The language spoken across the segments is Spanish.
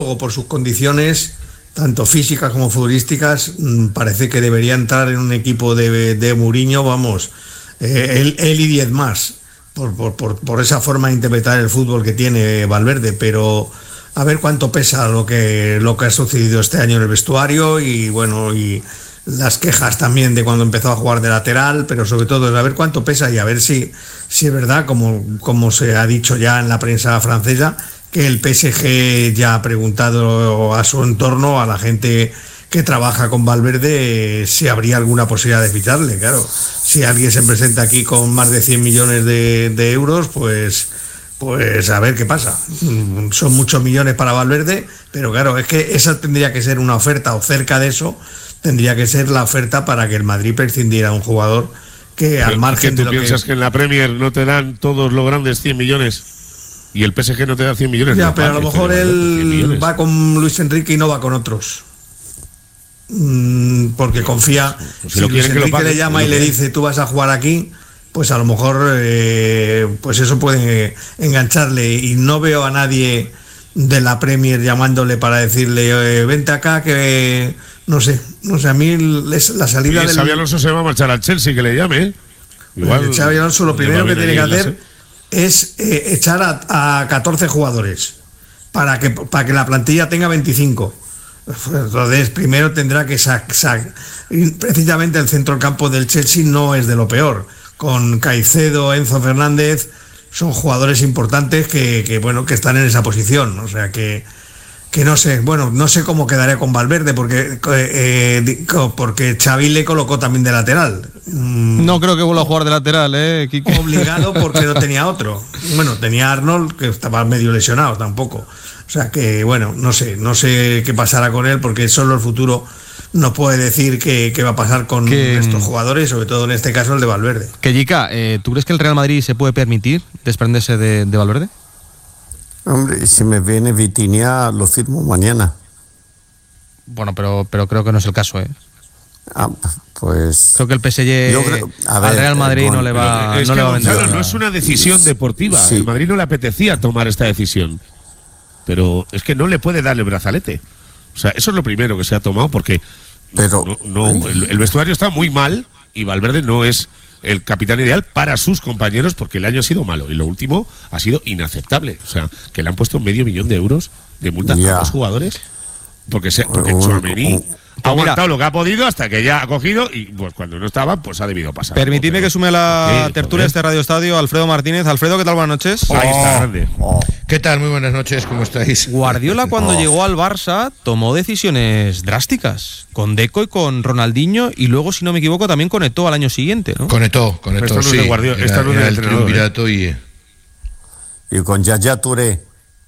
por sus condiciones, tanto físicas como futbolísticas, parece que debería entrar en un equipo de Mourinho, vamos, él y 10 más, por esa forma de interpretar el fútbol que tiene Valverde, pero a ver cuánto pesa lo que ha sucedido este año en el vestuario y bueno, y las quejas también de cuando empezó a jugar de lateral, pero sobre todo a ver cuánto pesa y a ver si es verdad, como se ha dicho ya en la prensa francesa, que el PSG ya ha preguntado a su entorno, a la gente que trabaja con Valverde, si habría alguna posibilidad de ficharle. Claro, si alguien se presenta aquí con más de 100 millones de euros, pues a ver qué pasa. Son muchos millones para Valverde, pero claro, es que esa tendría que ser una oferta, o cerca de eso tendría que ser la oferta para que el Madrid prescindiera de un jugador que al margen de lo que... ¿Tú piensas que en la Premier no te dan todos los grandes 100 millones? Y el PSG no te da 100 millones. Ya, pero a lo mejor él va con Luis Enrique y no va con otros. Porque confía. Si Luis Enrique le llama y le dice tú vas a jugar aquí, pues a lo mejor pues eso puede engancharle. Y no veo a nadie de la Premier llamándole para decirle vente acá que no sé, a mí la salida del... Xabi Alonso se va a marchar al Chelsea, que le llame. Igual Xabi Alonso lo primero que tiene que hacer es echar a 14 jugadores para que la plantilla tenga 25. Entonces primero tendrá que precisamente el centro del campo del Chelsea no es de lo peor, con Caicedo, Enzo Fernández, son jugadores importantes que bueno, que están en esa posición, o sea que no sé, bueno, no sé cómo quedaría con Valverde porque Xavi le colocó también de lateral. No creo que vuelva a jugar de lateral, Kike. Obligado porque no tenía otro. Bueno, tenía Arnold, que estaba medio lesionado tampoco. O sea que, bueno, no sé qué pasará con él porque solo el futuro nos puede decir qué va a pasar con estos jugadores, sobre todo en este caso el de Valverde. Kika, ¿tú crees que el Real Madrid se puede permitir desprenderse de Valverde? Hombre, si me viene Vitinha, lo firmo mañana. Bueno, pero creo que no es el caso, Pues... Creo que el PSG al Real Madrid no le va a vender. Claro, no es una decisión deportiva. Sí. El Madrid no le apetecía tomar esta decisión. Pero es que no le puede dar el brazalete. O sea, eso es lo primero que se ha tomado porque el vestuario está muy mal y Valverde no es el capitán ideal para sus compañeros porque el año ha sido malo y lo último ha sido inaceptable. O sea, que le han puesto $500,000 de multa a los jugadores porque Tchouaméni ha aguantado lo que ha podido hasta que ya ha cogido y pues cuando no estaba pues ha debido pasar. Permitidme que sume a la tertulia este Radio Estadio Alfredo Martínez. Alfredo, ¿qué tal? Buenas noches. Ahí está, grande. ¿Qué tal? Muy buenas noches, ¿cómo estáis? Guardiola cuando llegó al Barça tomó decisiones drásticas con Deco y con Ronaldinho y luego, si no me equivoco, también con Eto'o al año siguiente, ¿no? Con Eto'o, sí. Esta no es el triunvirato y con Yaya Touré.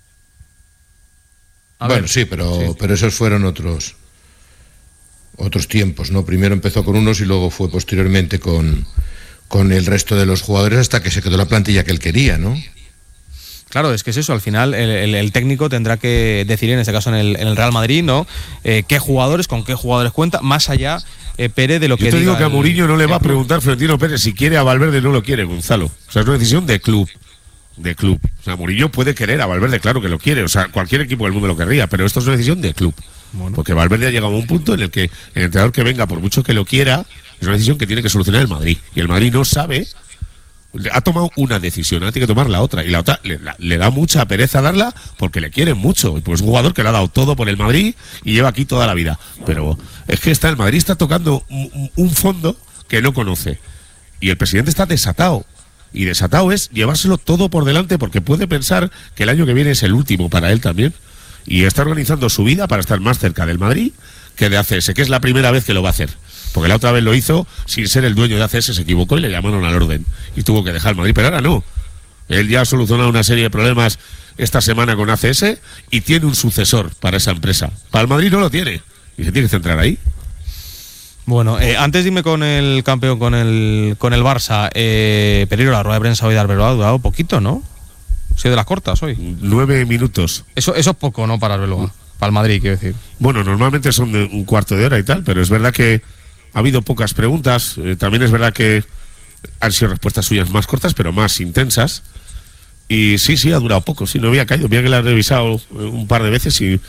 Bueno, sí, pero esos fueron otros tiempos, ¿no? Primero empezó con unos y luego fue posteriormente con el resto de los jugadores hasta que se quedó la plantilla que él quería, ¿no? Claro, es que es eso, al final el técnico tendrá que decidir, en este caso en el Real Madrid, ¿no? Con qué jugadores cuenta, más allá, Pérez, de lo que diga. Yo te digo que a Mourinho no le va a preguntar Florentino Pérez si quiere a Valverde, no lo quiere, Gonzalo. O sea, es una decisión de club. O sea, Mourinho puede querer a Valverde, claro que lo quiere. O sea, cualquier equipo del mundo lo querría, pero esto es una decisión de club. Bueno. Porque Valverde ha llegado a un punto en el que el entrenador que venga, por mucho que lo quiera, es una decisión que tiene que solucionar el Madrid. Y el Madrid no sabe... Ha tomado una decisión, ahora tiene que tomar la otra. Y la otra le da mucha pereza darla porque le quieren mucho. Y pues es un jugador que le ha dado todo por el Madrid y lleva aquí toda la vida. Pero es que el Madrid está tocando un fondo que no conoce. Y el presidente está desatado. Y desatado es llevárselo todo por delante porque puede pensar que el año que viene es el último para él también. Y está organizando su vida para estar más cerca del Madrid que de ACS, que es la primera vez que lo va a hacer. Porque la otra vez lo hizo sin ser el dueño de ACS, se equivocó y le llamaron al orden. Y tuvo que dejar el Madrid, pero ahora no. Él ya ha solucionado una serie de problemas esta semana con ACS y tiene un sucesor para esa empresa. Para el Madrid no lo tiene. Y se tiene que centrar ahí. Bueno, antes dime con el campeón, con el Barça, Pereiro, la rueda de prensa hoy de Arbeloa ha durado poquito, ¿no? Ha sido de las cortas hoy. 9 minutos. Eso es poco, ¿no? Para Arbeloa. Para el Madrid, quiero decir. Bueno, normalmente son de un cuarto de hora y tal, pero es verdad que ha habido pocas preguntas. También es verdad que han sido respuestas suyas más cortas, pero más intensas. Y sí, ha durado poco. Sí, no había caído. Mira que la he revisado un par de veces y